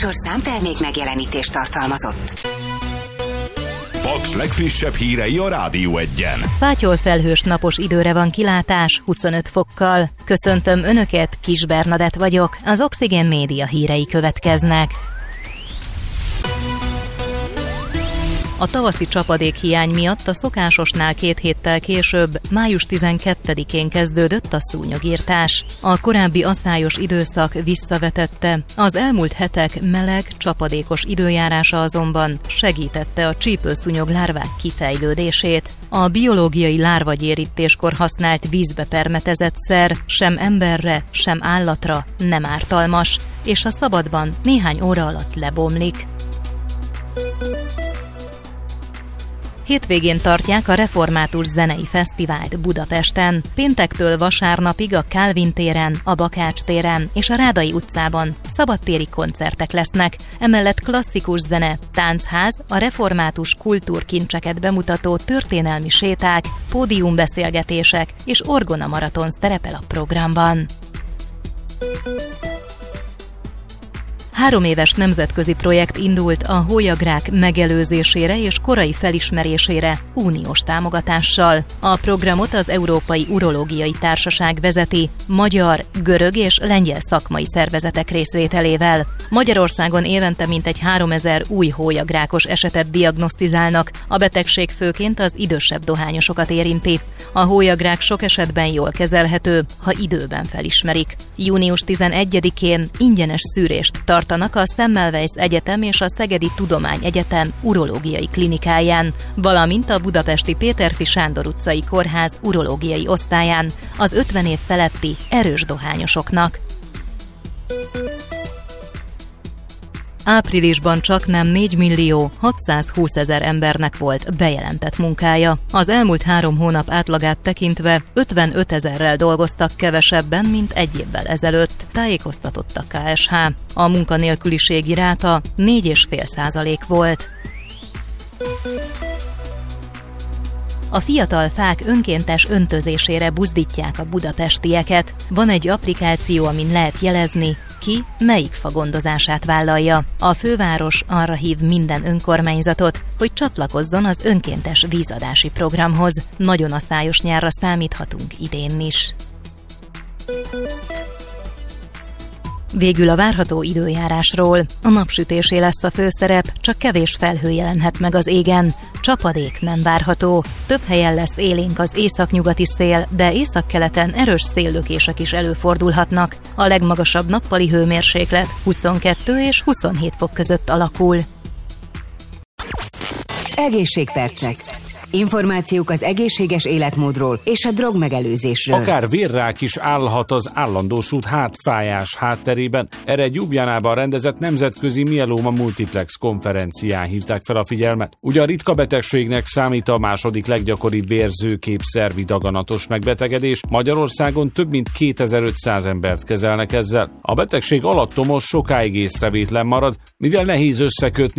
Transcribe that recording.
műsor számtermék megjelenítést tartalmazott. Paks legfrissebb hírei a Rádió Egyen. Fátyol felhős napos időre van kilátás 25 fokkal. Köszöntöm Önöket, Kis Bernadett vagyok. Az Oxigén Média hírei következnek. A tavaszi csapadékhiány miatt a szokásosnál 2 héttel később, május 12-én kezdődött a szúnyogírtás. A korábbi asztályos időszak visszavetette, az elmúlt hetek meleg, csapadékos időjárása azonban segítette a csípőszúnyog lárvák kifejlődését. A biológiai lárvagyérítéskor használt vízbe permetezett szer sem emberre, sem állatra nem ártalmas, és a szabadban néhány óra alatt lebomlik. Hétvégén tartják a Református Zenei Fesztivált Budapesten. Péntektől vasárnapig a Kálvin téren, a Bakács téren és a Rádai utcában szabadtéri koncertek lesznek. Emellett klasszikus zene, táncház, a református kultúrkincseket bemutató történelmi séták, pódiumbeszélgetések és orgonamaraton szerepel a programban. 3 éves nemzetközi projekt indult a hólyagrák megelőzésére és korai felismerésére uniós támogatással. A programot az Európai Urológiai Társaság vezeti, magyar, görög és lengyel szakmai szervezetek részvételével. Magyarországon évente mintegy 3000 új hólyagrákos esetet diagnosztizálnak, a betegség főként az idősebb dohányosokat érinti. A hólyagrák sok esetben jól kezelhető, ha időben felismerik. Június 11-én ingyenes szűrést tartanak a Semmelweis Egyetem és a Szegedi Tudományegyetem urológiai klinikáján, valamint a budapesti Péterfi Sándor utcai kórház urológiai osztályán az 50 év feletti erős dohányosoknak. Áprilisban csaknem 4.620.000 embernek volt bejelentett munkája. Az elmúlt 3 hónap átlagát tekintve 55 000-rel dolgoztak kevesebben, mint egy évvel ezelőtt, tájékoztatott a KSH. A munkanélküliségi ráta 4,5% volt. A fiatal fák önkéntes öntözésére buzdítják a budapestieket. Van egy applikáció, amin lehet jelezni, ki melyik fa gondozását vállalja. A főváros arra hív minden önkormányzatot, hogy csatlakozzon az önkéntes vízadási programhoz. Nagyon asszályos nyárra számíthatunk idén is. Végül a várható időjárásról. A napsütésé lesz a főszerep, csak kevés felhő jelenhet meg az égen. Csapadék nem várható. Több helyen lesz élénk az északnyugati szél, de északkeleten erős széllökések is előfordulhatnak. A legmagasabb nappali hőmérséklet 22 és 27 fok között alakul. Egészségpercek. Információk az egészséges életmódról és a drogmegelőzésről. Akár vérrák is állhat az állandósult hátfájás hátterében. Erre Ljubljanában rendezett nemzetközi mieloma multiplex konferencián hívták fel a figyelmet. Ugyan ritka betegségnek számít a második leggyakoribb vérzőkép-szervi daganatos megbetegedés. Magyarországon több mint 2500 embert kezelnek ezzel. A betegség alattomos, sokáig észrevétlen marad, mivel nehéz összekötni